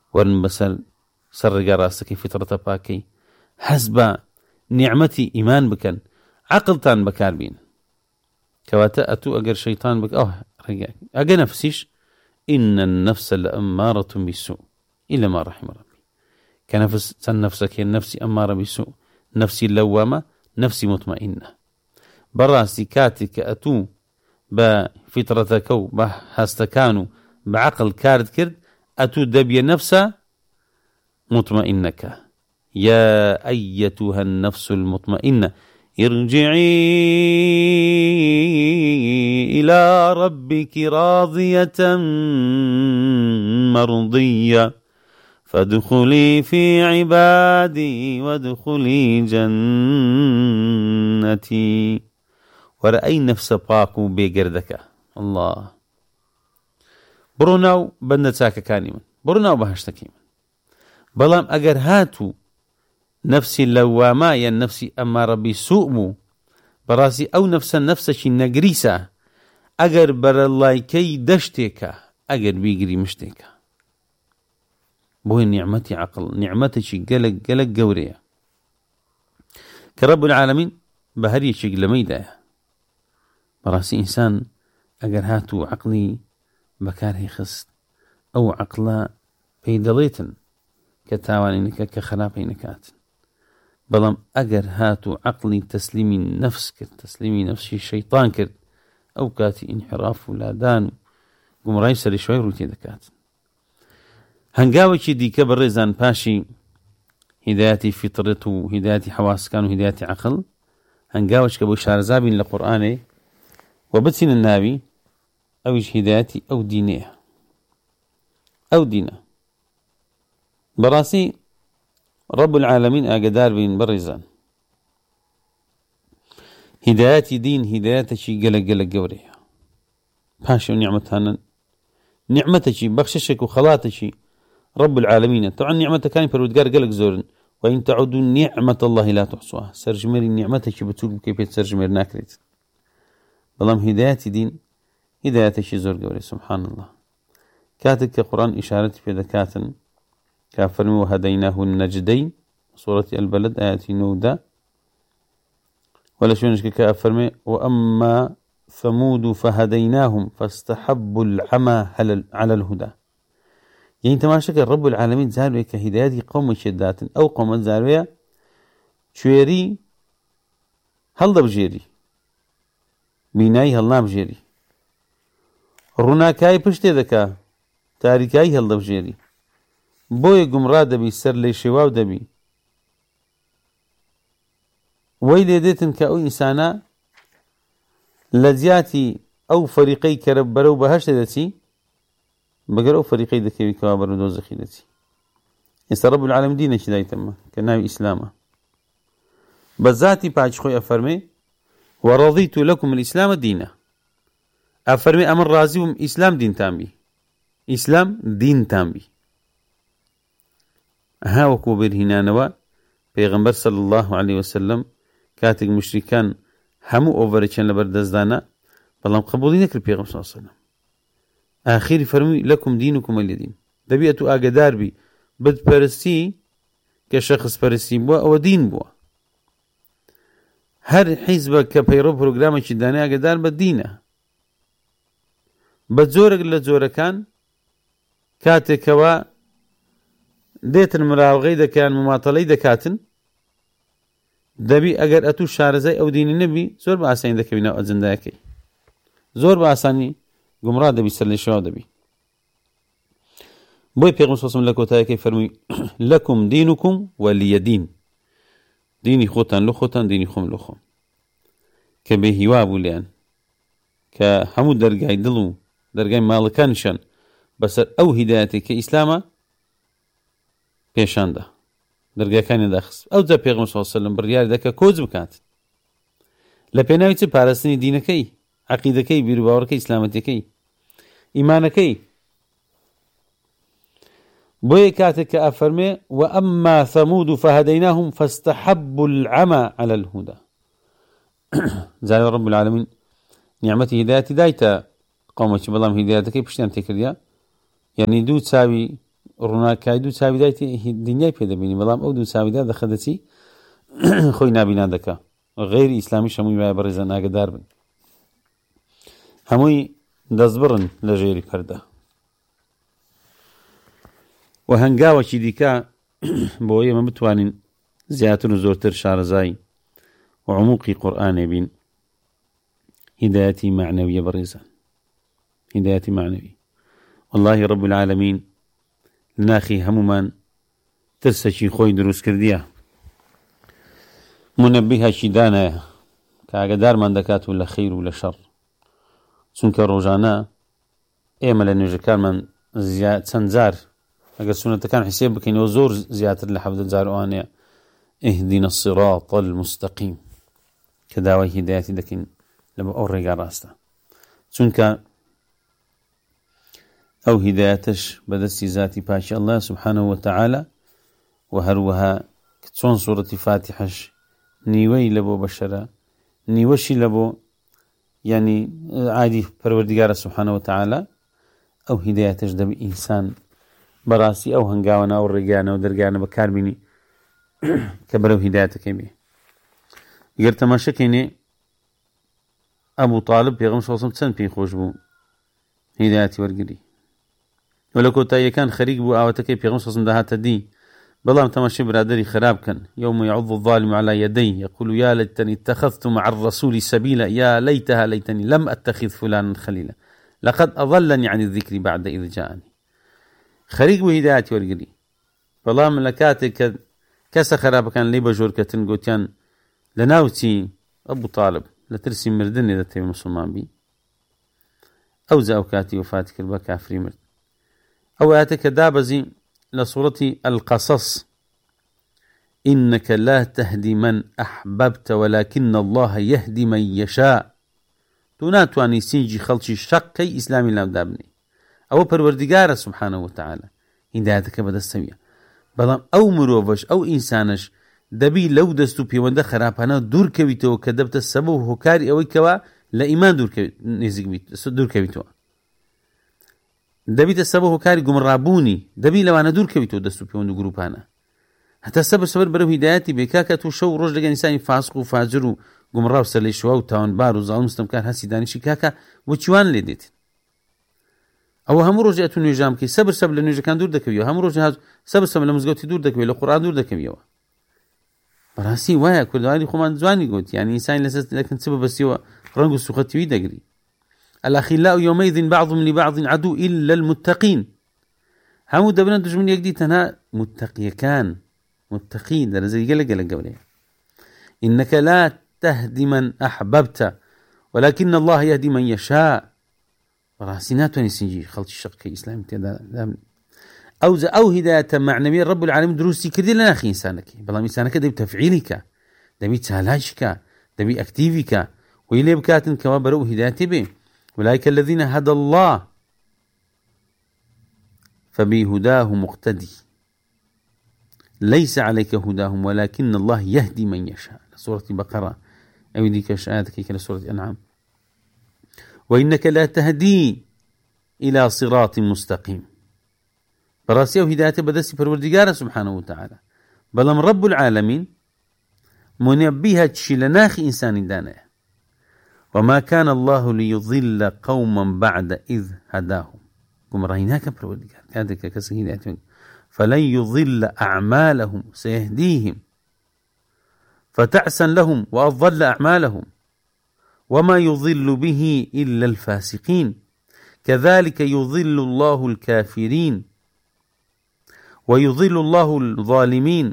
ورن بەسەر ڕێگا ڕاستەکەی فیترەتە پاکەی حەز بە نیعمەتی ئیمان بکەن عەقڵتان بەکاربین کەواتە ئەتوو ئەگەر شەیطان بک ڕێگا ئەگە نەفسیش إن النفس لأمارة بسوء إلا ما رحم ربي كنفس نفسك النفس أمارة بسوء نفسي لوامة نفسي مطمئنة براسي كاتك أتو بفطرتك بحستكانو بعقل كارد كرد أتو دبي نفسه مطمئنك يا أيتها النفس المطمئنة ارجعي إلى ربك راضية مرضية فادخلي في عبادي وادخلي جنتي ورأي نفس باكو بيقردك الله بروناو بندتاك كاني من بروناو بهشتكي من بلام اگر هاتو نفسي اللوامة يا نفسي أمارة بسوء بو براسي أو نفسشي نقريسة اگر بر الله كي دشتك اگر بيقري مشتك بوي نعمتي عقل نعمتي قلق قورية كرب العالمين بهري شق لميدة براسي إنسان اگر هاتو عقلي بكاره خست أو عقلا بيدليتن كتاوانينك كخلافينكات بلام اگر هاتو عقلي تسليمي نفس كرد تسليمي نفسي الشيطان كرد أو كاتي انحراف ولادان قم رايسر شوي روتي دكات هنقاوكي دي كبر رزان باشي هداياتي فطرته هداياتي حواس كانوا هداياتي عقل هنقاوش كبو شارزابين لقرآني وبتسين النبي أوش هداياتي أو دينيه أو دينه براسي رب العالمين أقدار بين برزان هداياتي دين هداياتي قلق قوريها باشا ونعمتها نعمتك بخششك وخلاتك رب العالمين طبعا نعمتك كان فرودقار قلق زورن وإن تعودوا نعمة الله لا تحصوها سرجمير نعمتك بتقول كيف تسرجمير ناكريت بلام هداياتي دين هداياتك زور قوري سبحان الله كاتك كقرآن إشارتي في ذكاتن كافرمي وهديناه النجدين سورة البلد آياتي نودا ولا شونشك كافرمي وأما ثمود فهديناهم فاستحبوا العمى على الهدى يعني انت ما شكل رب العالمين زاروية كهداياتي قوم شدات أو قوم زاروية شويري هل بجيري بيناي هل نابجيري روناكاي پشتي دكا تاريكاي هل بجيري بۆیە گومڕا دەبی سەر لێ شێواو دەبی وەی لێ دێتن کە ئەو ئینسانە لە جیاتی ئەو فەریقەی کە بەرەو بەهەشتە دەچی بەگەر ئەو فەریقەی دەکەوی کەوا بەرەو دۆزەخی دەچی ئێستا رەب العالەمین دینێکی دایتەمە کە ناوی ئیسلامە بە ذاتی پاچ خۆی ئەفەرمێ وەڕەضیت لەکم الئیسلامە دینە ئەفەرمێ ئەمن ڕازی بووم ئیسلام دینتان بی ئیسلام دینتان بی هاوكو برهنانوا پیغمبر صلى الله عليه وسلم كاتق مشركان همو اوفرچن لبردزدانا بلام قبولي نكر پیغمبر صلى الله عليه وسلم آخر فرمي لكم دينكم الذين دبيئتو آقدار بي بد پرستی كشخص پرستی بوا او دين بوا هر حزب كپيرو پروگرام چی دانه آقدار بد دينه بد زورق لزوركان كاتقوا ديتن مراوغي دكان مماطلي دكاتن دبي اگر اتو شارزي او ديني نبي زور باساني دكوينا ازنداكي زور باساني گمراه دبي سلشوا دبي بوي پیغمبر صلى الله عليه وسلم لكوتاكي فرمي لكم دينكم ولي دين ديني خوتان لو خوتان ديني خوم لو خوم كبه هوابو لان كهمو درگاي دلو درگاي مالكانشان بس او هدايتي كإسلامه پیشانده دەرگاکانی داخست ئەو جا پێغەمبەر صلی الله علیه و سلم بڕیاری دەکا کۆچ بکات لە پێناوی چ پاراستنی دینەکەی عەقیدەکەی بیر و باوەڕەکەی ئیسلامەتیەکەی ئیمانەکەی بۆیە کاتێک کە ئەفەرمێ وأما ثمود فهديناهم فاستحبوا العمى على الهدى جای رب العالمین نیعمەتی هیدایەتی دایتە قەومێکی بەڵام هیدایەتەکەی پشتیان تێکردیا یعنی دوو چاوی ڕووناکای دوو چاویدایەتی دنیای پێ دەبینی بەڵام ئەو دوو چاویدا دەخەدەچی خۆی نابینا دەکا غەیری ئیسلامی هەمووی وایە بەڕێزە ئاگادار بن هەمووی دەستبڕن لە ژێری پەردە و هەنگاوەکی دیکە بۆ ئێمە بتوانین زیاتر و زۆرتر شارەزای و عموقی قورئانێ بین هیدایەتی معنەویە بەڕێزە هیدایەتی معنەوی والله رب العالمین لناخی هەمومان ترسێکی خۆی دروست کردیە منبهێکی دانایە کە ئاگادارمان دەکات و لە خەیر و لە شەڕ چونکە ڕۆژانە ئێمە لە نوێژەکانمان چەند جار ئەگەر سونەتەکان حیسێب بکەینەوە زۆر زیاتر لە 70 جار ئەوانەیە اهدنا الصراط المستقیم کە داوای هیدایەتی دەکەین لە ئەو ڕێگا ڕاستە چونکە ئەو هیدایەتش بەدەستی ذاتی پاکی الله سبحانه وتعالى و هەروەها چۆن سوورەتی فاتحەش نیوەی لە بۆ بەشەرە نیوەشی لە بۆ یعنی عادی پەروەردگارە سبحانه وتعالى ئەو هیدایەتش دەبی ئینسان بەڕاستی ئەو هەنگاوە ناو ڕێگانەوە دەرگانە بەکاربینی کە بەرەو هیدایەتەکەی بێ گەر تەماشەکەینێ ئەبوو طالب پێغەمبەر صلی الله علیه و سلم چەند پێی خۆش بوو هیدایەتی وەرگری و لە کۆتاییەکان خەریک بوو ئاوەتەکەی پێغەمبەر صلی الله علیه و سلم داهاتە دی بەڵام تەماشای برادری خراب کەن يوم يعض الظالم على يديه يقول يا ليتني اتخذت مع الرسول سبيلا يا ليتها ليتني لم أتخذ فلانا خليلا لقد أضلني عن الذكر بعد إذ جاءني خەریک بوو هیدایەتی وەرگری بەڵام لە کاتێک کە کەسە خراپەکان لێ بەژۆرکەتن گوتیان لە ناوچی ئەبوو طالب لە ترسی مردنێ دەتەوێت موسڵمان بی ئەوجا ئەو کاتی وفاتی کرد بە کافری مرد ئەو ئاەتە کە دابەزی لە سوورەتی القەصەص إنك لا تهدي من أحببت ولكن الله يهدي من يشاء تو ناتوانی سینجی خەڵکی شەقەی ئیسلامی لام دابنی ئەوە پەروەردگارە سبحانه وتعالى هیدایەتەکە بەدەستەویە بەڵام ئەو مرۆڤەش ئەو ئینسانش دەبی لەو دەست و پەیوەندە خراپانە دوورکەویتەوە کە دەبتە سەبەب و هۆکاری ئەوەی کەوا لە ئیمان دوورکەویتەوە دەبیتە سەبەب هۆکاری گومڕابوونی دەبی لەوانە دوورکەویتەوە دەست و پەیوەند و گروپانە هەتا سەبەر بەرەو هیدایەتی بێ کاکە تو شەو ڕۆژ لەگەڵ ئینسانی فاسق و فاجر و گومڕا و سەرلێشوا و تاوانبار و زاڵم ستەمکار هەستی دانیشی کاکە وچوان لێ دێت ئەوە هەموو ڕۆژ ئەتون نوێژام بکەی سەبر لە نوێژەکان دوور دەکەویەوە هەموو ڕۆژ سەبر لە مزگەوتی دوور دەکەوێت لە قورئان دوور دەکەویەوە بەڕاستی وایە کوردوانی خۆمان جوانی گوت یعنی ئینسانی لەسەر لەکن چ بەبەستیەوە ڕەنگ و سوخەتیوی دەگری الأخلاء يومئذ بعضهم لبعض عدو إلا المتقين هەموو دەبنە دژمن یەکدی تەنها متقیەکان متقی دەرەجەی گەلە گەورەیە إنك لا تهدي من أحببت ولكن الله يهدي من يشاء بەڕاستی ناتوانانی سینجی خەڵکی شەقەی ئیسلامی تێدا دابنی ئەو هیدایەتە معنەویە رب العالمین دروستی کردی لە ناخی ئینسانەکەی بەڵام ئینسانەکە دەبی تەفعیلی کە دەبی چالاکی کە دەبی ئەکتیڤی کە وی لێ بکاتن کەوا بەرەو هیدایەتی بێ أولئك الذين هدى الله فبهداه مقتدي ليس عليك هداهم ولكن الله يهدي من يشاء سورة بقرة أو ديك آياتك كلا سورة أنعام وإنك لا تهدي إلى صراط مستقيم براسيه هدايته بدسي پروردگار سبحانه وتعالى بلام رب العالمين منبهة شلناخ إنسان دانه وما كان الله ليضل قوما بعد إذ هداهم قم رأيناك پروردگار كادك كسي هدايته فلن يضل أعمالهم سيهديهم فتعسا لهم وأضل أعمالهم وما يضل به إلا الفاسقين كذلك يضل الله الكافرين ويضل الله الظالمين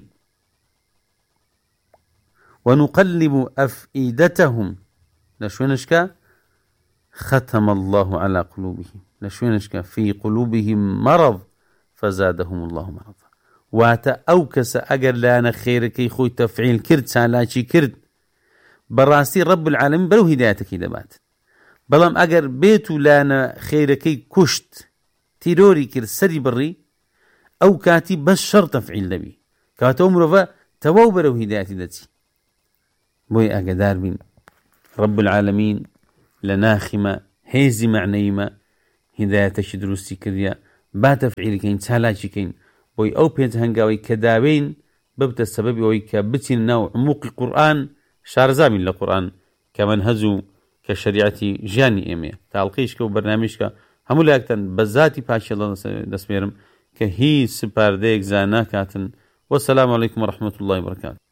ونقلب أفئدتهم لشوينشكا ختم الله على قلوبهم لشوينشكا في قلوبهم مرض فزادهم الله مرضا واتا أوكس أجر لانا خيركي خوي تفعيل كرد سالاشي كرد براسي رب العالمين بلو هدايتك دبات بلام أجر بيتو لانا خيركي كشت تيروري كرد سري بري أو كاتي بس شرط تفعيل دبي كاتو مرفا توو بلو هدايتي دتي بوي أقدار بين رب العالمين لناخمة هيزي معنيمة هدايتش دروسي كريا با تفعيل كين سالاشي كين بۆی ئەو پێنج هەنگاوی کە داوین ببتە سەبەبی ئەوەی کە بچین ناو عموقی قورئان شارزامین لە قورئان کە منهەج و کە شریعەتی ژیانی ئێمەیە. تاڵقەیشکە و بەرنامجکە هەموو لایەکتان بە ذاتی پاکی ئەڵڵا دەسپێرم کە هیچ سپاردەیەک زان ناکاتن. وەسەلام عەلەیکم وەڕەحمەتوڵڵاهی وبەرەکاتوه.